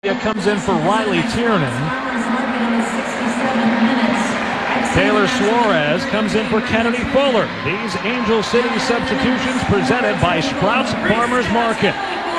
Comes in for Riley Tiernan. Taylor Suarez comes in for Kennedy Fuller. These Angel City substitutions presented by Sprouts Farmers Market.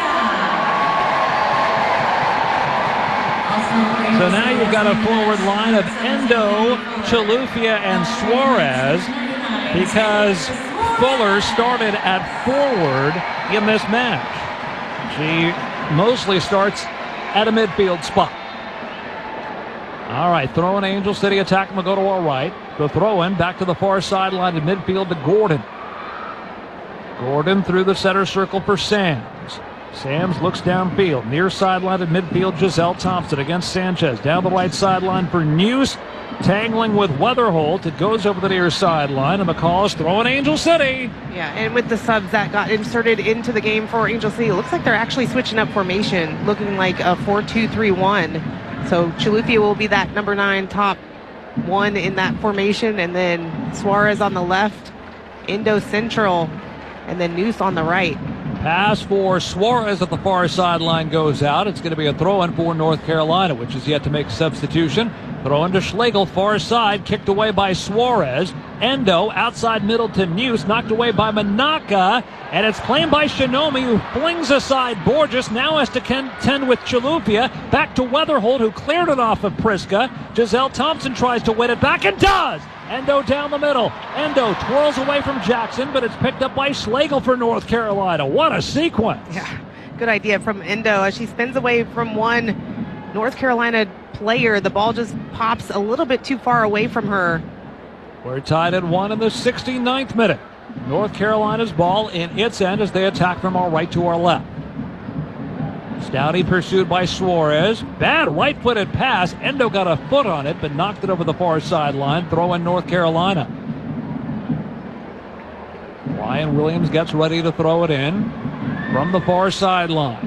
So now you've got a forward line of Endo, Chilufya, and Suarez because Fuller started at forward in this match. She mostly starts at a midfield spot. All right, throwing Angel City attacking will go to our right. The throw-in back to the far sideline to midfield to Gordon. Gordon through the center circle for Sams. Sams looks downfield. Near sideline to midfield, Giselle Thompson against Sanchez. Down the right sideline for Neuse. Tangling with Weatherholt. It goes over the near sideline, and McCall is throwing Angel City. Yeah, and with the subs that got inserted into the game for Angel City, it looks like they're actually switching up formation, looking like a 4-2-3-1. So Chilufya will be that number 9 top one in that formation, and then Suarez on the left, Endo central, and then Neuse on the right. Pass for Suarez at the far sideline goes out. It's going to be a throw-in for North Carolina, which is yet to make a substitution. Throw-in to Schlegel, far side, kicked away by Suarez. Endo, outside middle to Neuse, knocked away by Manaka, and it's claimed by Shinomi, who flings aside Borges, now has to contend with Chilufya. Back to Weatherholt, who cleared it off of Priska. Giselle Thompson tries to win it back and does! Endo down the middle. Endo twirls away from Jackson, but it's picked up by Schlegel for North Carolina. What a sequence. Yeah, good idea from Endo. As she spins away from one North Carolina player, the ball just pops a little bit too far away from her. We're tied at 1 in the 69th minute. North Carolina's ball in its end as they attack from our right to our left. Stouty pursued by Suarez. Bad right-footed pass. Endo got a foot on it, but knocked it over the far sideline. Throw in North Carolina. Ryan Williams gets ready to throw it in from the far sideline.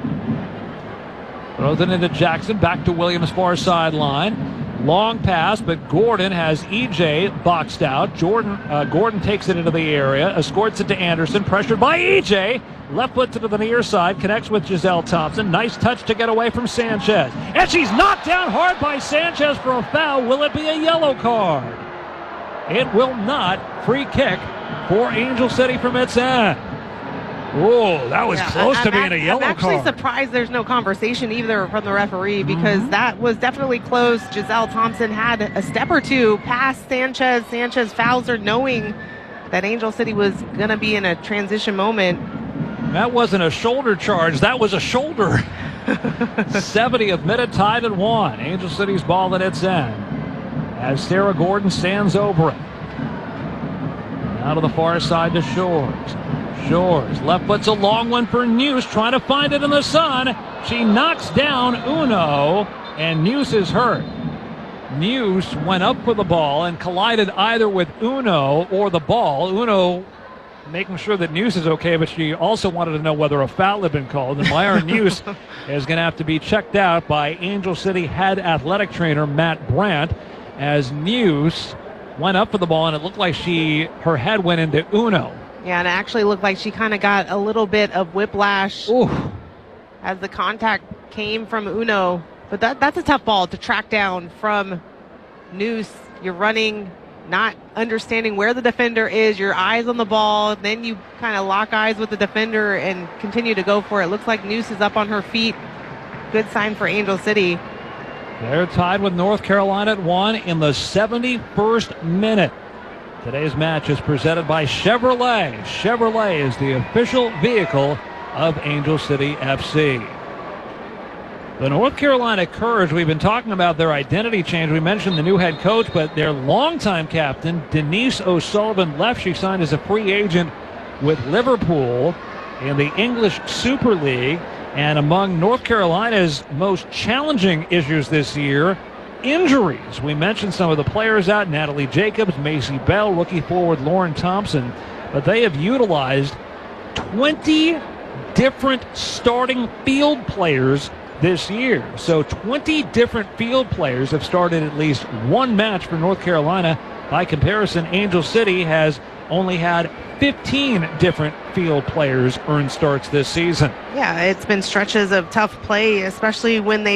Throws it into Jackson. Back to Williams' far sideline. Long pass, but Gordon has EJ boxed out. Gordon takes it into the area, escorts it to Anderson, pressured by EJ. Left foot to the near side, connects with Giselle Thompson. Nice touch to get away from Sanchez. And she's knocked down hard by Sanchez for a foul. Will it be a yellow card? It will not. Free kick for Angel City from its end. Whoa, that was close to being a yellow card. I'm actually surprised there's no conversation either from the referee, because that was definitely close. Giselle Thompson had a step or two past Sanchez. Sanchez fouls her knowing that Angel City was going to be in a transition moment. That wasn't a shoulder charge. That was a shoulder. 70th minute, tied at 1. Angel City's ball at its end as Sarah Gordon stands over it. Now to the far side to Shores. Shores, left foot's a long one for Neuse, trying to find it in the sun. She knocks down Uno, and Neuse is hurt. Neuse went up for the ball and collided either with Uno or the ball. Uno making sure that Neuse is okay, but she also wanted to know whether a foul had been called. And Myron Neuse is going to have to be checked out by Angel City head athletic trainer Matt Brandt, as Neuse went up for the ball, and it looked like her head went into Uno. Yeah, and it actually looked like she kind of got a little bit of whiplash as the contact came from Uno. But that's a tough ball to track down from Neuse. You're running, not understanding where the defender is, your eyes on the ball, then you kind of lock eyes with the defender and continue to go for it. Looks like Neuse is up on her feet. Good sign for Angel City. They're tied with North Carolina at 1 in the 71st minute. Today's match is presented by Chevrolet. Chevrolet is the official vehicle of Angel City FC. The North Carolina Courage, we've been talking about their identity change. We mentioned the new head coach, but their longtime captain, Denise O'Sullivan, left. She signed as a free agent with Liverpool in the English Super League. And among North Carolina's most challenging issues this year, injuries. We mentioned some of the players out: Natalie Jacobs, Macy Bell, rookie forward Lauren Thompson. But they have utilized 20 different starting field players this year. So 20 different field players have started at least one match for North Carolina. By comparison, Angel City has only had 15 different field players earned starts this season. Yeah, it's been stretches of tough play, especially when they